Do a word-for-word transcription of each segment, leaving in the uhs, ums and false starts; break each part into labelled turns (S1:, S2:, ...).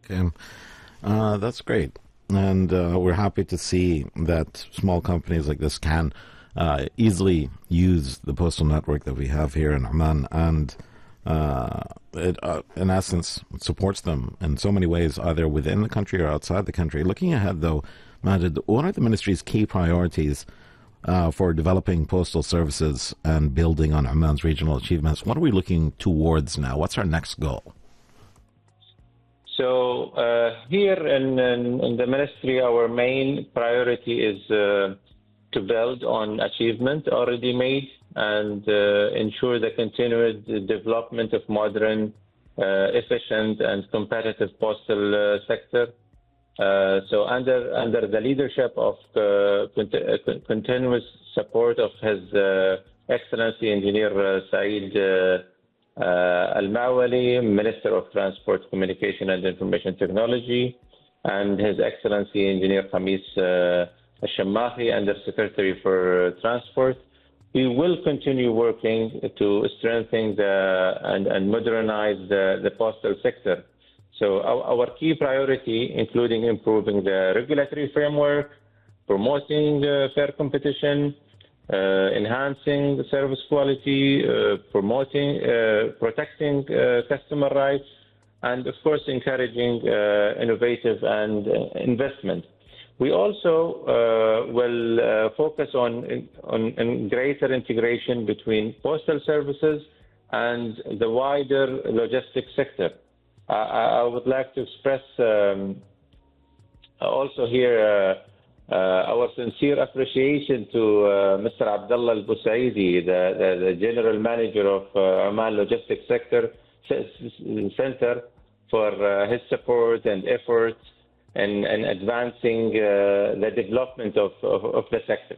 S1: Okay. Uh, that's great. And uh, we're happy to see that small companies like this can uh, easily use the postal network that we have here in Oman, and uh, it, uh, in essence, supports them in so many ways, either within the country or outside the country. Looking ahead, though, Majid, what are the ministry's key priorities uh, for developing postal services and building on Oman's regional achievements? What are we looking towards now? What's our next goal?
S2: So uh, here in, in, in the ministry, our main priority is uh, to build on achievement already made and uh, ensure the continued development of modern, uh, efficient and competitive postal uh, sector. Uh, so under under the leadership of uh, cont- continuous support of His uh, Excellency Engineer uh, Saeed uh, uh, Al-Mawali, Minister of Transport, Communication and Information Technology, and His Excellency Engineer Khamis uh, Al-Shammahi, Undersecretary for Transport, we will continue working to strengthen the, and, and modernize the, the postal sector. So our, our key priority, including improving the regulatory framework, promoting uh, fair competition, uh, enhancing the service quality, uh, promoting, uh, protecting uh, customer rights, and of course encouraging uh, innovative and uh, investment. We also uh, will uh, focus on, on, on greater integration between postal services and the wider logistics sector. I, I would like to express um, also here uh, uh, our sincere appreciation to uh, Mister Abdullah Al-Busaidi, the, the, the General Manager of uh, Oman Logistics Sector Center, for uh, his support and efforts in, in advancing uh, the development of, of, of the sector.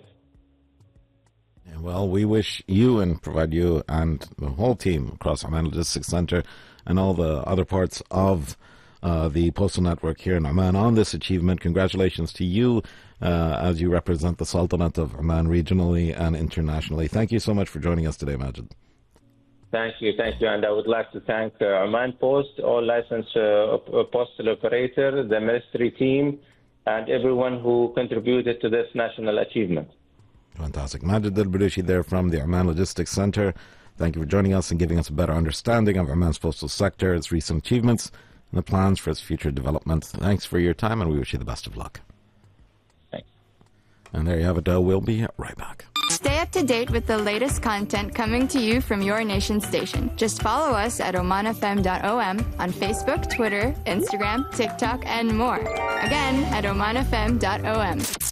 S1: Yeah, well, we wish you and provide you and the whole team across Oman Logistics Center and all the other parts of uh, the postal network here in Oman on this achievement. Congratulations to you uh, as you represent the Sultanate of Oman regionally and internationally. Thank you so much for joining us today, Majid.
S2: Thank you, thank you. And I would like to thank uh, Oman Post, all licensed uh, postal operator, the ministry team, and everyone who contributed to this national achievement.
S1: Fantastic. Majid Al-Balushi there from the Oman Logistics Center. Thank you for joining us and giving us a better understanding of Oman's postal sector, its recent achievements, and the plans for its future development. Thanks for your time, and we wish you the best of luck.
S2: Thanks.
S1: And there you have it. Uh, we'll be right back.
S3: Stay up to date with the latest content coming to you from your nation station. Just follow us at oman f m dot o m on Facebook, Twitter, Instagram, TikTok, and more. Again, at oman f m dot o m.